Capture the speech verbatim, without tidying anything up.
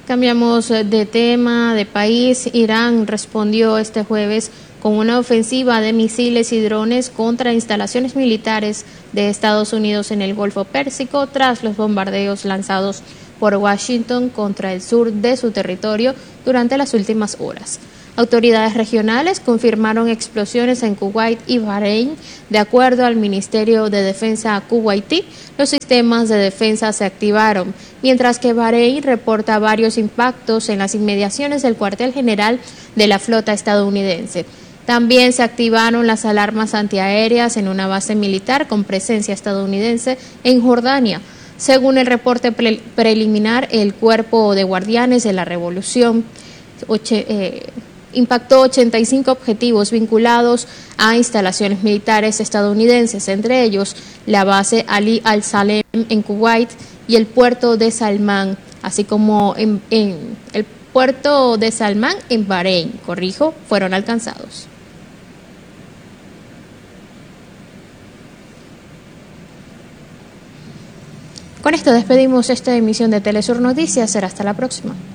Cambiamos de tema, de país. Irán respondió este jueves con una ofensiva de misiles y drones contra instalaciones militares de Estados Unidos en el Golfo Pérsico tras los bombardeos lanzados por Washington contra el sur de su territorio durante las últimas horas. Autoridades regionales confirmaron explosiones en Kuwait y Bahrein. De acuerdo al Ministerio de Defensa kuwaití, los sistemas de defensa se activaron, mientras que Bahrein reporta varios impactos en las inmediaciones del cuartel general de la flota estadounidense. También se activaron las alarmas antiaéreas en una base militar con presencia estadounidense en Jordania. Según el reporte pre preliminar, el Cuerpo de Guardianes de la Revolución oche, eh, impactó ochenta y cinco objetivos vinculados a instalaciones militares estadounidenses, entre ellos la base Ali al-Salem en Kuwait y el puerto de Salmán, así como en, en el puerto de Salmán en Bahrein, corrijo, fueron alcanzados. Con esto despedimos esta emisión de Telesur Noticias. Será hasta la próxima.